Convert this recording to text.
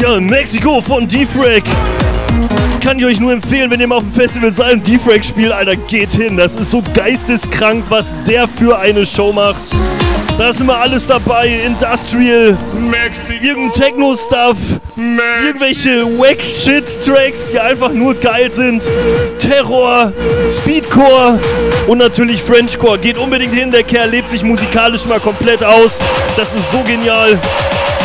Ja, Mexiko von D-Frag. Kann ich euch nur empfehlen, wenn ihr mal auf dem Festival seid und D-Frag spielt, Alter, geht hin. Das ist so geisteskrank, was der für eine Show macht. Da ist immer alles dabei, Industrial, irgendein Techno-Stuff, irgendwelche Wack-Shit-Tracks, die einfach nur geil sind, Terror, Speedcore und natürlich Frenchcore. Geht unbedingt hin, der Kerl lebt sich musikalisch mal komplett aus. Das ist so genial.